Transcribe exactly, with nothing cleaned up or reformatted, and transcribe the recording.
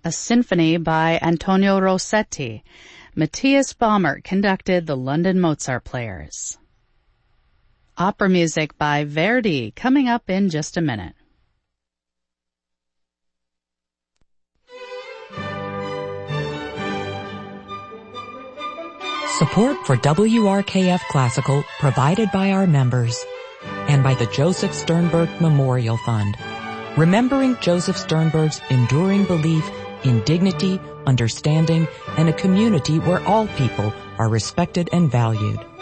a symphony by Antonio Rossetti. Matthias Baumert conducted the London Mozart Players. Opera music by Verdi coming up in just a minute. Support for W R K F Classical provided by our members and by the Joseph Sternberg Memorial Fund, remembering Joseph Sternberg's enduring belief in dignity, understanding, and a community where all people are respected and valued.